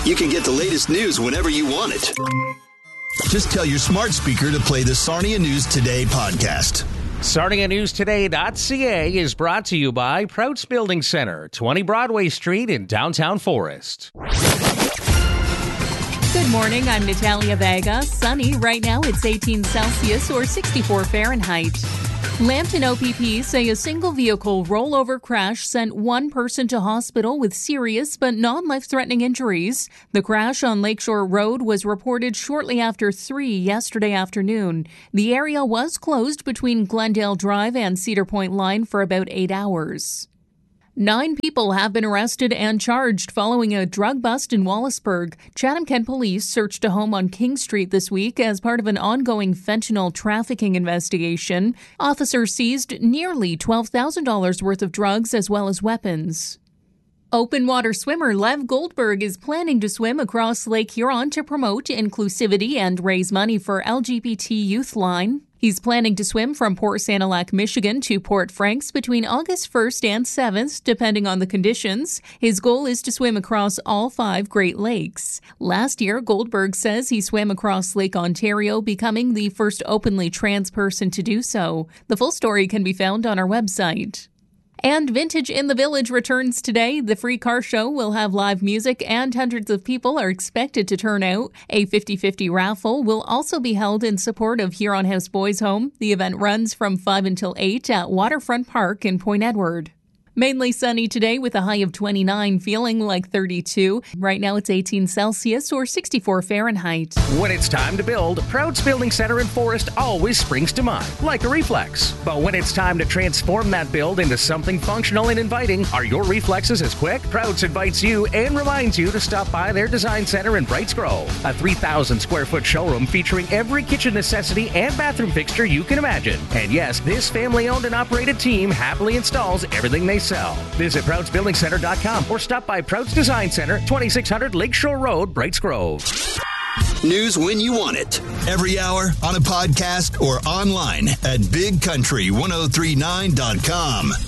You can get the latest news whenever you want it. Just tell your smart speaker to play the Sarnia News Today podcast. SarniaNewsToday.ca is brought to you by Prouts Building Center, 20 Broadway Street in downtown Forest. Good morning, I'm Natalia Vega. Sunny. Right now it's 18 Celsius or 64 Fahrenheit. Lambton OPP say a single vehicle rollover crash sent one person to hospital with serious but non-life-threatening injuries. The crash on Lakeshore Road was reported shortly after 3 yesterday afternoon. The area was closed between Glendale Drive and Cedar Point Line for about 8 hours. 9 people have been arrested and charged following a drug bust in Wallaceburg. Chatham-Kent police searched a home on King Street this week as part of an ongoing fentanyl trafficking investigation. Officers seized nearly $12,000 worth of drugs as well as weapons. Open water swimmer Lev Goldberg is planning to swim across Lake Huron to promote inclusivity and raise money for LGBT Youth Line. He's planning to swim from Port Sanilac, Michigan to Port Franks between August 1st and 7th, depending on the conditions. His goal is to swim across all 5 Great Lakes. Last year, Goldberg says he swam across Lake Ontario, becoming the first openly trans person to do so. The full story can be found on our website. And Vintage in the Village returns today. The free car show will have live music and hundreds of people are expected to turn out. A 50-50 raffle will also be held in support of Huron House Boys Home. The event runs from 5 until 8 at Waterfront Park in Point Edward. Mainly sunny today with a high of 29, feeling like 32. Right now it's 18 Celsius or 64 Fahrenheit. When it's time to build, Prouts Building Center in Forest always springs to mind, like a reflex. But when it's time to transform that build into something functional and inviting, are your reflexes as quick? Prouts invites you and reminds you to stop by their design center in Brights Grove, a 3,000 square foot showroom featuring every kitchen necessity and bathroom fixture you can imagine. And yes, this family-owned and operated team happily installs everything they sell. Visit ProutsBuildingCenter.com or stop by Prouts Design Center, 2600 Lakeshore Road, Brights Grove. News when you want it. Every hour on a podcast or online at BigCountry1039.com.